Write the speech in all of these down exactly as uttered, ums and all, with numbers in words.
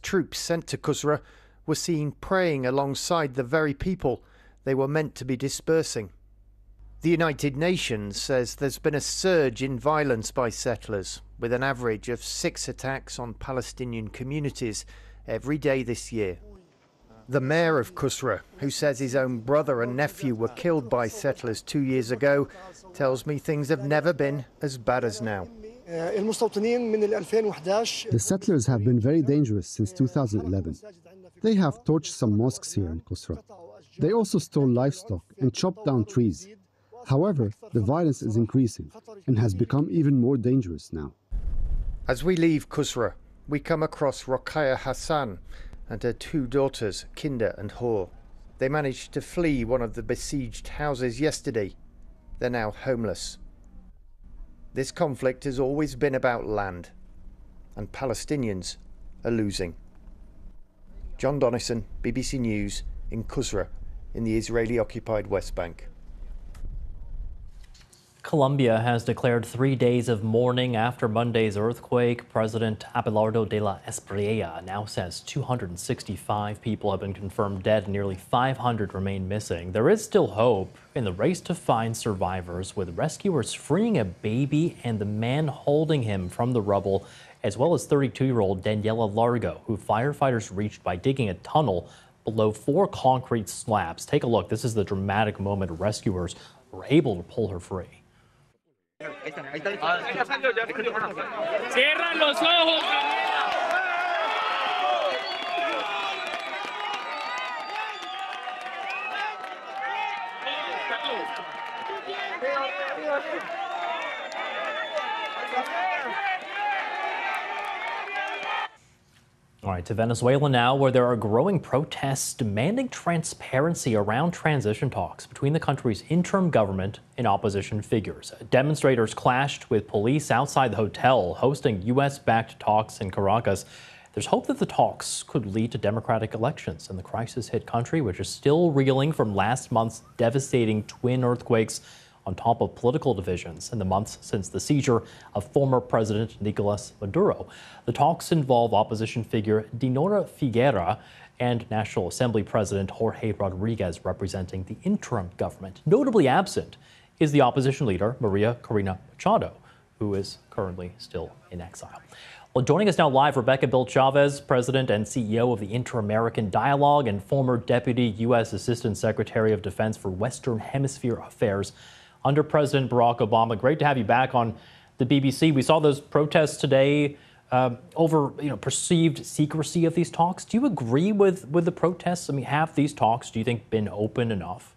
troops sent to Kusra were seen praying alongside the very people they were meant to be dispersing. The United Nations says there's been a surge in violence by settlers, with an average of six attacks on Palestinian communities every day this year. The mayor of Kusra, who says his own brother and nephew were killed by settlers two years ago, tells me things have never been as bad as now. The settlers have been very dangerous since two thousand eleven. They have torched some mosques here in Kusra. They also stole livestock and chopped down trees. However, the violence is increasing and has become even more dangerous now. As we leave Kusra, we come across Rokhaya Hassan and her two daughters, Kinder and Hor. They managed to flee one of the besieged houses yesterday. They're now homeless. This conflict has always been about land, and Palestinians are losing. John Donnison, B B C News, in Kusra, in the Israeli-occupied West Bank. Colombia has declared three days of mourning after Monday's earthquake. President Abelardo de la Espriella now says two hundred sixty-five people have been confirmed dead and nearly five hundred remain missing. There is still hope in the race to find survivors, with rescuers freeing a baby and the man holding him from the rubble, as well as thirty-two-year-old Daniela Largo, who firefighters reached by digging a tunnel below four concrete slabs. Take a look. This is the dramatic moment rescuers were able to pull her free. Cierran los ojos. All right, to Venezuela now, where there are growing protests demanding transparency around transition talks between the country's interim government and opposition figures. Demonstrators clashed with police outside the hotel hosting U S-backed talks in Caracas. There's hope that the talks could lead to democratic elections in the crisis-hit country, which is still reeling from last month's devastating twin earthquakes, on top of political divisions in the months since the seizure of former President Nicolas Maduro. The talks involve opposition figure Dinora Figuera and National Assembly President Jorge Rodriguez representing the interim government. Notably absent is the opposition leader, Maria Corina Machado, who is currently still in exile. Well, joining us now live, Rebecca Bill Chavez, President and C E O of the Inter-American Dialogue and former Deputy U S Assistant Secretary of Defense for Western Hemisphere Affairs under President Barack Obama. Great to have you back on the B B C. We saw those protests today uh, over you know, perceived secrecy of these talks. Do you agree with, with the protests? I mean, have these talks, do you think, been open enough?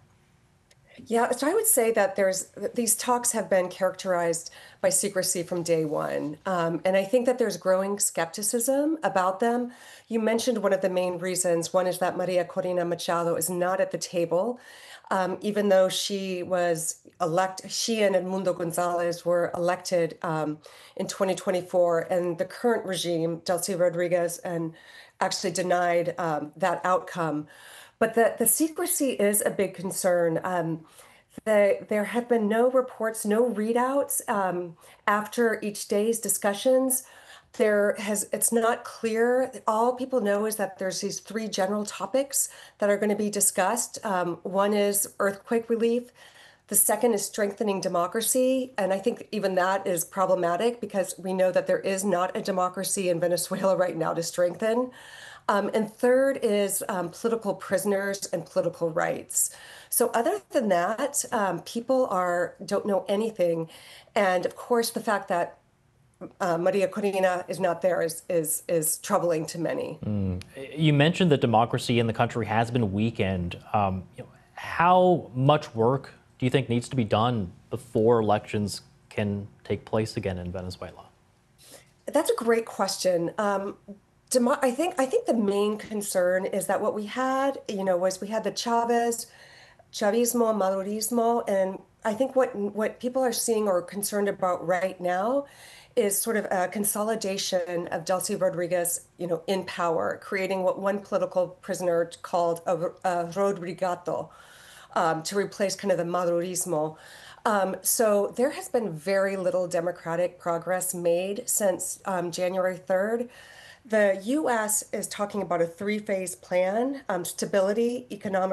Yeah, so I would say that there's these talks have been characterized by secrecy from day one. Um, and I think that there's growing skepticism about them. You mentioned one of the main reasons. One is that Maria Corina Machado is not at the table. Um, even though she was elected, she and Edmundo Gonzalez were elected um, in twenty twenty-four, and the current regime, Delcy Rodriguez, and actually denied um, that outcome. But the, the secrecy is a big concern. Um, the, there have been no reports, no readouts um, after each day's discussions. There has, it's not clear. All people know is that there's these three general topics that are going to be discussed. Um, one is earthquake relief. The second is strengthening democracy. And I think even that is problematic because we know that there is not a democracy in Venezuela right now to strengthen. Um, and third is um, political prisoners and political rights. So other than that, um, people are don't know anything. And of course, the fact that Uh, Maria Corina is not there is is is troubling to many. Mm. You mentioned that democracy in the country has been weakened. Um, you know, how much work do you think needs to be done before elections can take place again in Venezuela? That's a great question. Um, demo- I think I think the main concern is that what we had, you know, was we had the Chavez, Chavismo, Madurismo, and I think what what people are seeing or concerned about right now is sort of a consolidation of Delcy Rodriguez, you know, in power, creating what one political prisoner called a, a Rodrigato um, to replace kind of the Madurismo. Um, so there has been very little democratic progress made since um, January third. The U S is talking about a three phase plan: um, stability, economic